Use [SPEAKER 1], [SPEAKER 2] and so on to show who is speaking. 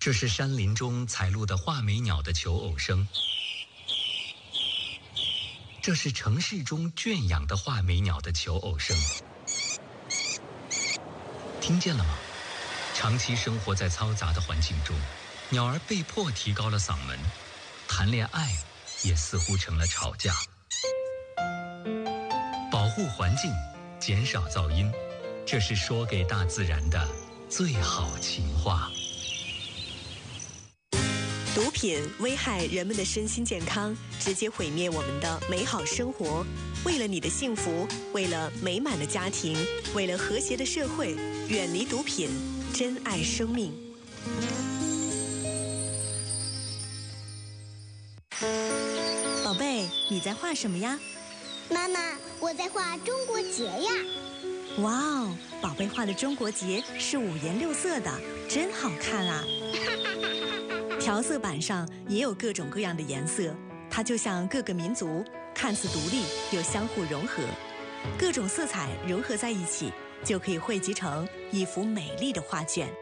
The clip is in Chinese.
[SPEAKER 1] 这是山林中采录的画眉鸟的求偶声，这是城市中圈养的画眉鸟的求偶声。听见了吗？长期生活在嘈杂的环境中，鸟儿被迫提高了嗓门，谈恋爱也似乎成了吵架。保护环境，减少噪音，这是说给大自然的最好情话。
[SPEAKER 2] 毒品危害人们的身心健康，直接毁灭我们的美好生活。为了你的幸福，为了美满的家庭，为了和谐的社会，远离毒品，珍爱生命。
[SPEAKER 3] 宝贝，你在画什么呀？
[SPEAKER 4] 妈妈，我在画中国结呀。
[SPEAKER 3] 哇哦，宝贝画的中国结是五颜六色的，真好看啊！调色板上也有各种各样的颜色，它就像各个民族，看似独立又相互融合，各种色彩融合在一起，就可以汇集成一幅美丽的画卷。